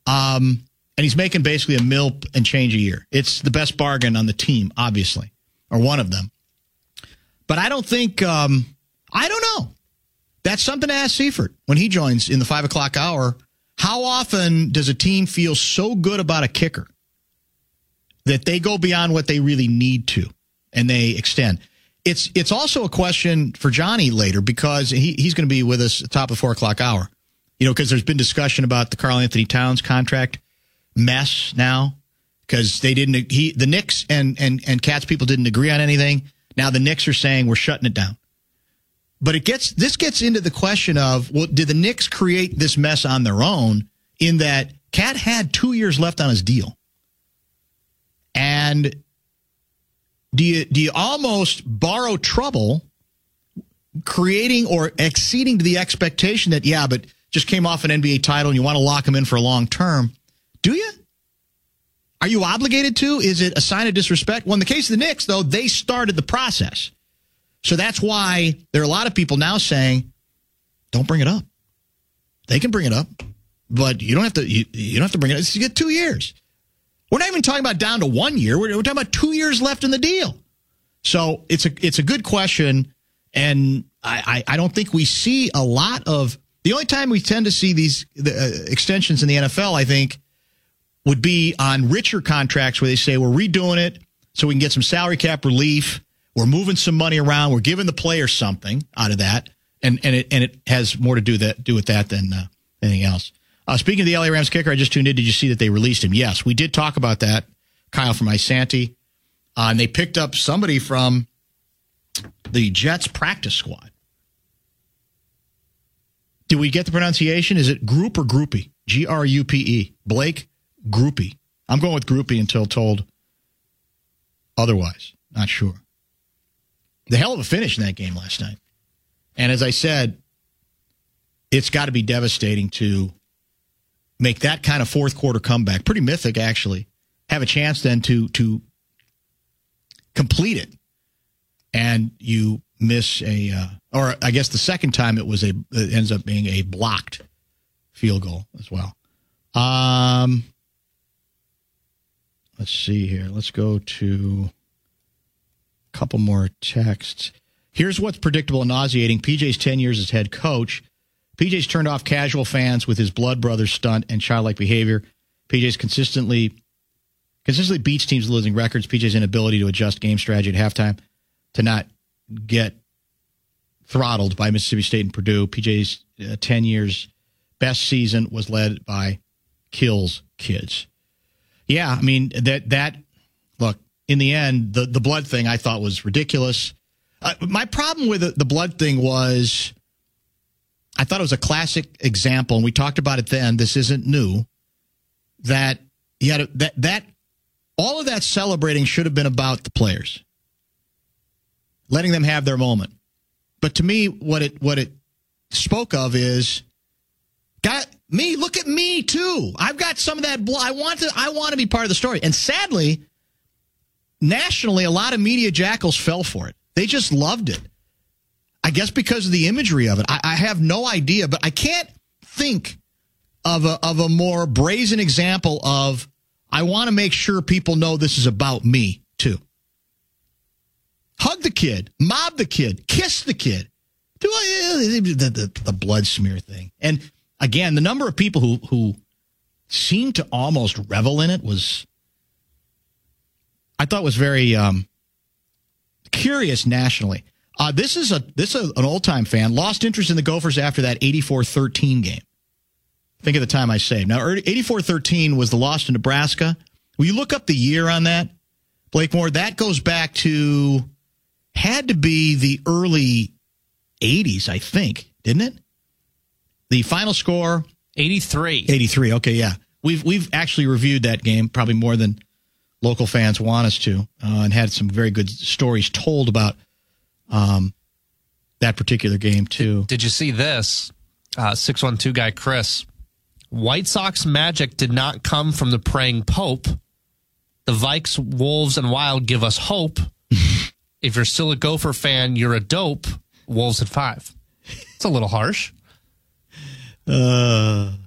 And he's making basically $1 million and change a year. It's the best bargain on the team, obviously, or one of them. But I don't think, I don't know. That's something to ask Seifert when he joins in the 5 o'clock hour. How often does a team feel so good about a kicker that they go beyond what they really need to and they extend? It's also a question for Johnny later because he's going to be with us at the top of the 4 o'clock hour. You know, because there's been discussion about the Karl Anthony Towns contract mess now because they didn't. The Knicks and Cats people didn't agree on anything. Now the Knicks are saying we're shutting it down. But this gets into the question of, well, did the Knicks create this mess on their own in that Cat had 2 years left on his deal? And do you almost borrow trouble creating or exceeding to the expectation that, yeah, but just came off an NBA title and you want to lock him in for a long term? Do you? Are you obligated to? Is it a sign of disrespect? Well, in the case of the Knicks, though, they started the process. So that's why there are a lot of people now saying, don't bring it up. They can bring it up, but you don't have to. You don't have to bring it up. You get 2 years. We're not even talking about down to 1 year. We're talking about 2 years left in the deal. So it's a good question, and I don't think we see a lot of. The only time we tend to see these extensions in the NFL, I think, would be on richer contracts where they say we're redoing it so we can get some salary cap relief. We're moving some money around. We're giving the players something out of that, and it has more to do with that than anything else. Speaking of the LA Rams kicker, I just tuned in. Did you see that they released him? Yes, we did talk about that, Kyle from Isanti. And they picked up somebody from the Jets practice squad. Did we get the pronunciation? Is it Group or Groupie? Grupe. Blake Groupie. I'm going with Groupie until told otherwise. Not sure. The hell of a finish in that game last night. And as I said, it's got to be devastating to make that kind of fourth quarter comeback. Pretty mythic, actually. Have a chance then to complete it. And you miss or I guess the second time it ends up being a blocked field goal as well. Let's see here. Let's go to a couple more texts. Here's what's predictable and nauseating. PJ's 10 years as head coach. PJ's turned off casual fans with his blood brother stunt and childlike behavior. PJ's consistently beats teams losing records. PJ's inability to adjust game strategy at halftime to not get throttled by Mississippi State and Purdue. PJ's 10 years best season was led by Kills kids. Yeah, I mean, that look, in the end, the blood thing I thought was ridiculous. My problem with the blood thing was I thought it was a classic example, and we talked about it then. This isn't new. That all of that celebrating should have been about the players, letting them have their moment. But to me, what it spoke of is, got me. Look at me too. I've got some of that blood. I want to be part of the story. And sadly, nationally, a lot of media jackals fell for it. They just loved it. I guess because of the imagery of it. I have no idea, but I can't think of a more brazen example of I want to make sure people know this is about me too. Hug the kid, mob the kid, kiss the kid. Do the blood smear thing. And again, the number of people who seemed to almost revel in it was, I thought was very curious nationally. This is an old-time fan. Lost interest in the Gophers after that 84-13 game. Think of the time I saved. Now, 84-13 was the loss to Nebraska. Will you look up the year on that, Blake Moore? That goes back to, had to be the early 80s, I think, didn't it? The final score? 83. 83, okay, yeah. We've actually reviewed that game, probably more than local fans want us to, and had some very good stories told about that particular game, too. Did you see this? 612 guy Chris. White Sox magic did not come from the praying Pope. The Vikes, Wolves, and Wild give us hope. If you're still a Gopher fan, you're a dope. Wolves at 5. It's a little harsh.